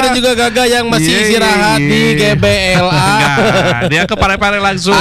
dan juga Gaga yang masih istirahat di GBLA. Dia ke pare-pare langsung.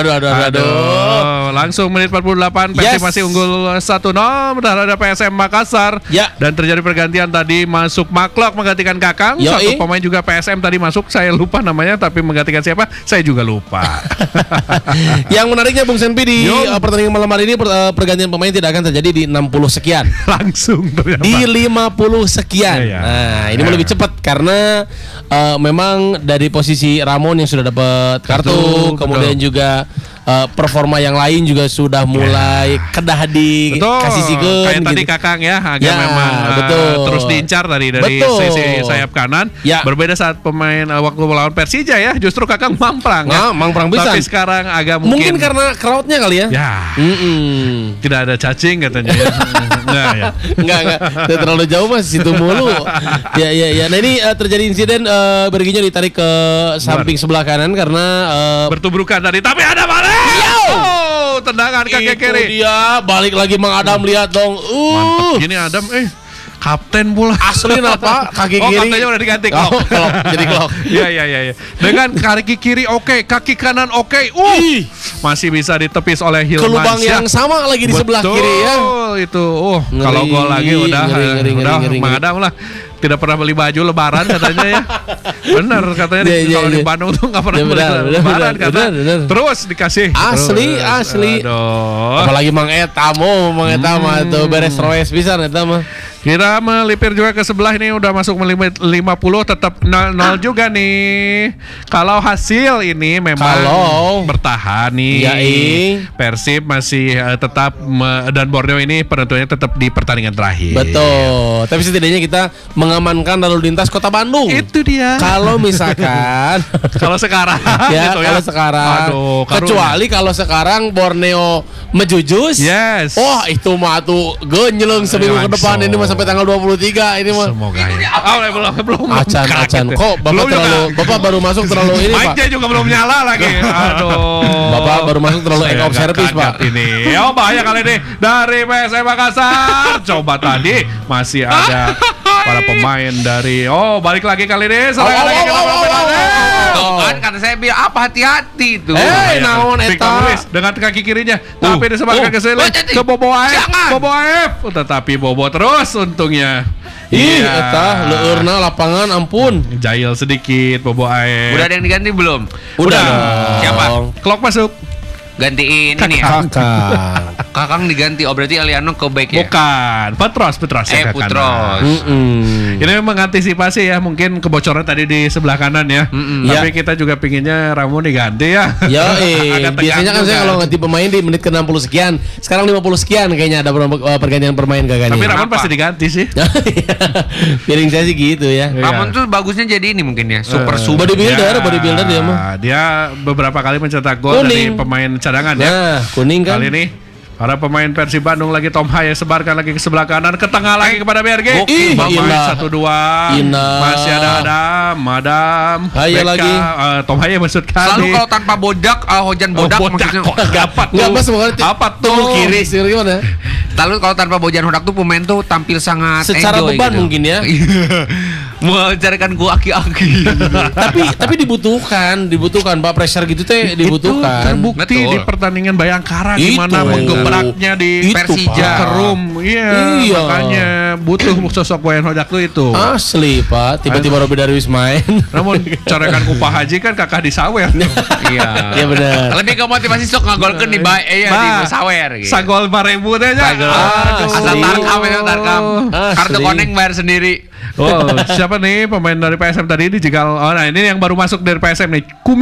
Aduh. Langsung menit 48 Persib masih unggul 1-0 terhadap PSM Makassar. Ya. Dan terjadi pergantian tadi, masuk Maklok menggantikan Kakang. Satu pemain juga PSM tadi masuk, saya lupa namanya, tapi menggantikan siapa? Saya juga lupa. Yang menariknya Bung Senpi di pertandingan malam hari ini, pergantian pemain tidak akan terjadi di 60 sekian. Langsung ternyata. Di 50 sekian. Nah, ini lebih cepat karena memang dari posisi Ramon yang sudah dapat kartu, kemudian juga performa yang lain juga sudah mulai kedah dikasih sigen. Kayak tadi Kakang ya, agak memang terus diincar dari sisi sayap kanan. Berbeda saat pemain waktu melawan Persija ya, justru Kakang mamprang. Mamprang bisa. Tapi sekarang agak mungkin karena crowdnya kali ya. Tidak ada cacing katanya ya. Enggak. Terlalu jauh Mas, situ mulu. Ya. Nah ini terjadi insiden Berginyo ditarik ke samping sebelah kanan karena bertubrukan tadi, tapi ada balik. Tendangan kaki kiri. Itu dia, balik lagi Mang Adam, lihat dong. Mantap gini Adam, kapten pula. Asli apa? Kaki kiri. Kaptennya udah diganti Klok. Jadi Klok. Iya. Dengan kaki kiri oke, kaki kanan oke. Masih bisa ditepis oleh Hilman. Ke lubang yang sama lagi di sebelah kiri ya. Itu. Kalau gol lagi udah Mang Adam lah. Tidak pernah beli baju lebaran katanya ya. Bener katanya kalau di Bandung tuh nggak pernah beli lebaran kata. Terus dikasih. Asli. Apalagi Mang Eta mah tuh beres roes pisan eta mah. Kita melipir juga ke sebelah ini, udah masuk 50, tetap 0-0 juga nih. Kalau hasil ini memang bertahan nih. Persib masih tetap dan Borneo ini penentunya tetap di pertandingan terakhir. Betul. Tapi setidaknya kita mengamankan lalu lintas Kota Bandung. Itu dia. Kalau misalkan kalau sekarang ya, gitu kalau sekarang. Kecuali kalau sekarang Borneo mejujus. Yes. Itu mah tuh genjeleng seminggu ke depan ini sampai tanggal 23 ini mah. Semoga ya. Belum. Acan. Kok Bapak baru masuk terlalu ini, Pak. Mic-nya juga belum nyala lagi. Aduh. Bapak baru masuk terlalu end of service, Pak. Ini. Bahaya kali ini dari PSM Makassar. Coba tadi masih ada para pemain dari balik lagi kali ini. Serangan lagi kata saya bilang apa hati-hati tuh. Naon eta dengan kaki kirinya, tapi disebarkan ke sini ke Bobo AF. Tetapi Bobo terus untungnya. Eta leurna lapangan ampun. Jahil sedikit Bobo AF. Udah ada yang diganti belum? Udah. Siapa? Klok masuk. Gantiin ini ya. Kakang diganti. Berarti Aliano ke back ya? Bukan. Petros. Petros. Ini mengantisipasi ya, mungkin kebocoran tadi di sebelah kanan ya. Tapi kita juga pinginnya Ramon diganti ya. Biasanya kan saya kalau ganti pemain di menit ke 60 sekian. Sekarang 50 sekian kayaknya ada pergantian pemain gaganya. Tapi Ramon pasti diganti sih. Feeling saya sih gitu ya. Ramon tuh bagusnya jadi ini mungkin ya. Super bodybuilder dia mah. Dia beberapa kali mencetak gol dari pemain cadangan ya. Kuning kan. Kali ini para pemain Persib Bandung lagi Tom Haye sebarkan lagi ke sebelah kanan, ke tengah lagi kepada BRG. Pemain 1-2. Masih ada Adam. Haye lagi. Tom Haye maksudkan. Selalu kalau tanpa bodak, Hojan bodak maksudnya. Enggak Mas, apa tuh? Kiri gimana? Lalu kalau tanpa Bojan Hodak tuh pemain tuh tampil sangat secara beban gitu. Mungkin ya. Mencarikan gua aki-aki. tapi dibutuhkan Pak, pressure gitu teh dibutuhkan. Itu terbukti di pertandingan Bayangkara gimana menggebraknya di Persija Kerum. Iya. Makanya butuh sosok Boyan Hodak tuh itu. Asli Pak, tiba-tiba Robby Darwis main. Namun corekan ku Pak Haji kan kakak di Sawer. Iya. Iya benar. Lebih ke motivasi sok ngagolkeun di di Sawer gitu. Sagol 4.000 teh nya. Asal tarkam. Kartu koneng bayar sendiri. Siapa nih pemain dari PSM tadi dijegal? Nah ini yang baru masuk dari PSM nih.